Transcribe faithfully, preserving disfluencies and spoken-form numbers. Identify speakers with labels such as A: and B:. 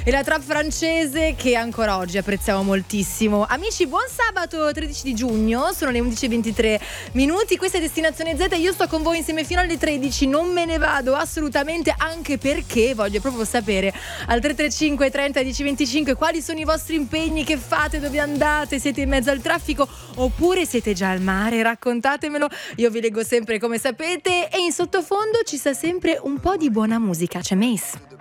A: e la trap francese che ancora oggi apprezziamo moltissimo. Amici, buon sabato tredici di giugno, sono le undici e ventitré minuti, questa è Destinazione Z, io sto con voi insieme fino alle tredici, non me ne vado assolutamente, anche perché voglio proprio sapere al tre tre cinque trenta dieci venticinque quali sono i vostri impegni, che fate, dove andate, siete in mezzo al traffico oppure siete già al mare, raccontatemelo, io vi leggo sempre come sapete e in sottofondo ci sta sempre un po' di buona musica, c'è Mace.